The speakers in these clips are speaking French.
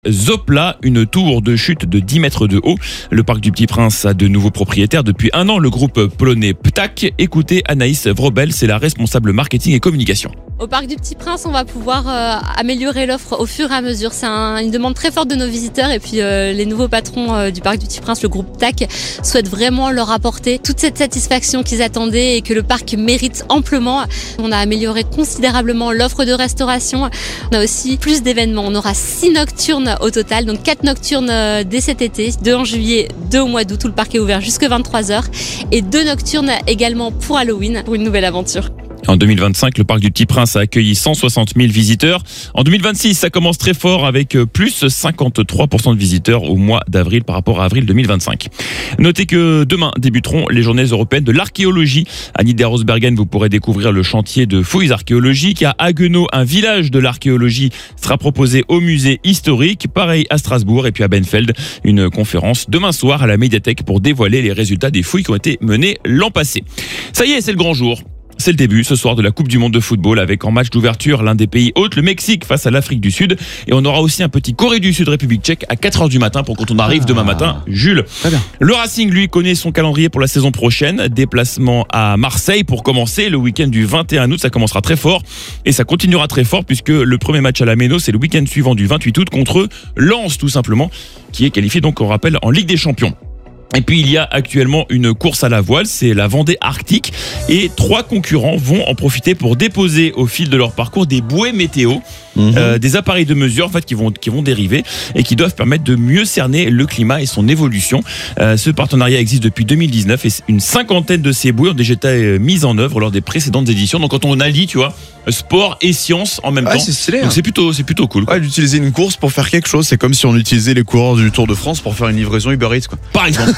Zopla, une tour de chute de 10 mètres de haut. Le parc du Petit Prince a de nouveaux propriétaires depuis un an, le groupe polonais Ptak. Écoutez Anaïs Wrobel, c'est la responsable marketing et communication. Au parc du Petit Prince, on va pouvoir améliorer l'offre au fur et à mesure. C'est une demande très forte de nos visiteurs et puis les nouveaux patrons du parc du Petit Prince, le groupe Ptak, souhaitent vraiment leur apporter toute cette satisfaction qu'ils attendaient et que le parc mérite amplement. On a amélioré considérablement l'offre de restauration. On a aussi plus d'événements. On aura 6 nocturnes au total, donc 4 nocturnes dès cet été, 2 en juillet, 2 au mois d'août. Tout le parc est ouvert jusqu'à 23h et 2 nocturnes également pour Halloween, pour une nouvelle aventure. En 2025, le parc du Petit Prince a accueilli 160 000 visiteurs. En 2026, ça commence très fort avec plus 53% de visiteurs au mois d'avril par rapport à avril 2025. Notez que demain débuteront les journées européennes de l'archéologie. À Niederosbergen, vous pourrez découvrir le chantier de fouilles archéologiques. À Haguenau, un village de l'archéologie sera proposé au musée historique. Pareil à Strasbourg et puis à Benfeld, une conférence demain soir à la médiathèque pour dévoiler les résultats des fouilles qui ont été menées l'an passé. Ça y est, c'est le grand jour. C'est le début ce soir de la Coupe du Monde de football avec en match d'ouverture l'un des pays hôtes, le Mexique face à l'Afrique du Sud. Et on aura aussi un petit Corée du Sud, République tchèque à 4h du matin pour quand on arrive demain matin. Jules. Très bien. Le Racing, lui, connaît son calendrier pour la saison prochaine. Déplacement à Marseille pour commencer le week-end du 21 août. Ça commencera très fort et ça continuera très fort puisque le premier match à la Méno, c'est le week-end suivant du 28 août contre Lens tout simplement, qui est qualifié donc, on rappelle, en Ligue des Champions. Et puis il y a actuellement une course à la voile, c'est la Vendée Arctique et 3 concurrents vont en profiter pour déposer au fil de leur parcours des bouées météo, des appareils de mesure en fait qui vont dériver et qui doivent permettre de mieux cerner le climat et son évolution. Ce partenariat existe depuis 2019 et une cinquantaine de ces bouées ont déjà été mises en œuvre lors des précédentes éditions. Donc quand on allie, tu vois, sport et science en même temps, c'est stylé, donc c'est plutôt cool. Ouais, d'utiliser une course pour faire quelque chose, c'est comme si on utilisait les coureurs du Tour de France pour faire une livraison Uber Eats, quoi. Par exemple.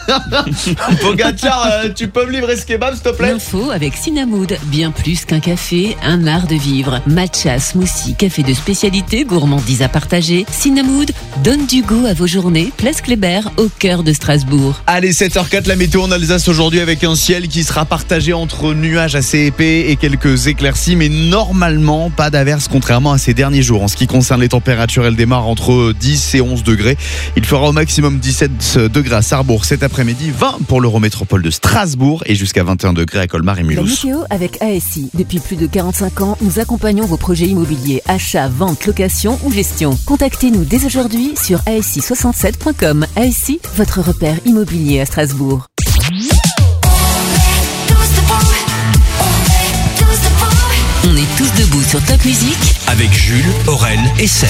Pogacar, tu peux me livrer ce kebab, s'il te plaît? L'info avec Cinnamoude, bien plus qu'un café, un art de vivre. Matcha, smoothie, café de spécialité, gourmandise à partager. Cinnamoude donne du goût à vos journées. Place Kléber, au cœur de Strasbourg. Allez, 7h04, la météo en Alsace aujourd'hui avec un ciel qui sera partagé entre nuages assez épais et quelques éclaircies, mais normalement pas d'averses contrairement à ces derniers jours. En ce qui concerne les températures, elles démarrent entre 10 et 11 degrés. Il fera au maximum 17 degrés à Sarrebourg cet après-midi, 20 pour l'Eurométropole de Strasbourg et jusqu'à 21 degrés à Colmar et La Mulhouse. météo avec ASI. Depuis plus de 45 ans, nous accompagnons vos projets immobiliers, achats, ventes, location ou gestion. Contactez-nous dès aujourd'hui sur asi67.com. ASI, votre repère immobilier à Strasbourg. On est tous debout sur Top Music avec Jules, Aurel et Seb.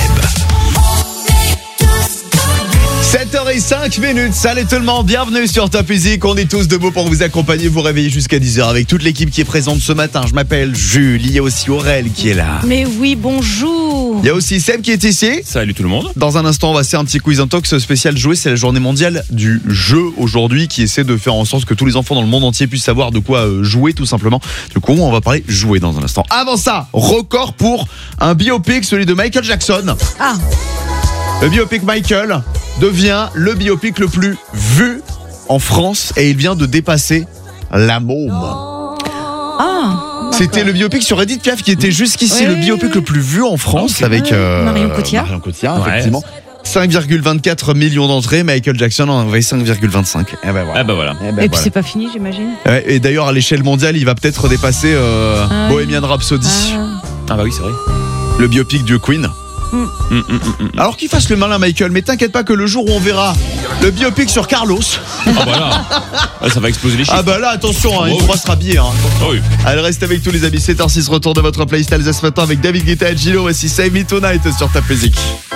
7h05. Salut tout le monde, bienvenue sur Top Music. On est tous debout pour vous accompagner, vous réveiller jusqu'à 10h avec toute l'équipe qui est présente ce matin. Je m'appelle Jules, il y a aussi Aurel qui est là. Mais oui, bonjour. Il y a aussi Seb qui est ici. Salut tout le monde. Dans un instant, on va faire un petit quiz intox spécial jouet. C'est la journée mondiale du jeu aujourd'hui qui essaie de faire en sorte que tous les enfants dans le monde entier puissent savoir de quoi jouer tout simplement. Du coup, on va parler jouer dans un instant. Avant ça, record pour un biopic, celui de Michael Jackson. Ah. Le biopic Michael devient le biopic le plus vu en France et il vient de dépasser La Môme. Ah. C'était le biopic sur Edith Piaf qui était jusqu'ici le biopic le plus vu en France avec Marion Cotillard. Marion Cotillard, effectivement. 5,24 millions d'entrées, Michael Jackson en avait 5,25. Et ben voilà. Ah bah voilà. Et puis c'est pas fini, j'imagine. Et d'ailleurs à l'échelle mondiale, il va peut-être dépasser Bohemian Rhapsody. Ah bah oui, c'est vrai. Le biopic de Queen. Alors qu'il fasse le malin Michael, mais t'inquiète pas que le jour où on verra le biopic sur Carlos, Ah bah là, ça va exploser les chiffres. ah bah là attention, il pourra se rhabiller. Ah oui. Allez, reste avec tous les amis, 7h06, retour de votre playlist Alsace matin avec David Guetta et Gilo. Voici Save Me Tonight sur Top Music.